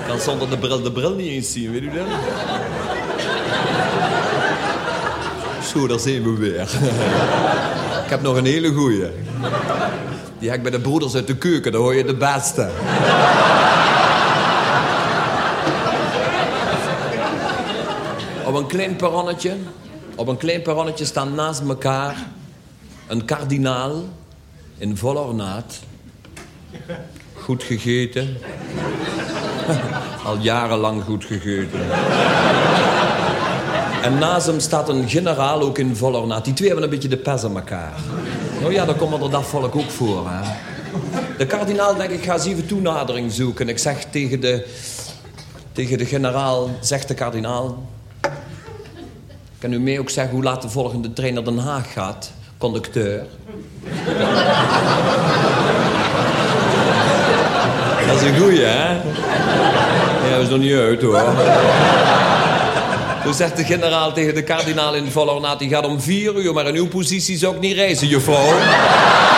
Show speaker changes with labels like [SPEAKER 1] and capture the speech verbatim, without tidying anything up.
[SPEAKER 1] kan zonder de bril de bril niet eens zien, weet u dat? Zo, daar zijn we weer. Ik heb nog een hele goeie. Die heb ik bij de broeders uit de keuken, daar hoor je de beste. Op een klein perronnetje, op een klein perronnetje staan naast elkaar een kardinaal in vol ornaat. Goed gegeten. Al jarenlang goed gegeten. En naast hem staat een generaal, ook in vol ornaat. Die twee hebben een beetje de pers aan elkaar. Nou ja, daar komt er dat volk ook voor, hè. De kardinaal denkt, ik ga eens even toenadering zoeken. Ik zeg tegen de, tegen de generaal, zegt de kardinaal... Kan u mij ook zeggen hoe laat de volgende trein naar Den Haag gaat? Conducteur. Dat is een goeie, hè? Ja, dat is nog niet uit, hoor. Toen zegt de generaal tegen de kardinaal in vol ornaat... die gaat om vier uur, maar in uw positie zou ik niet reizen, juffrouw.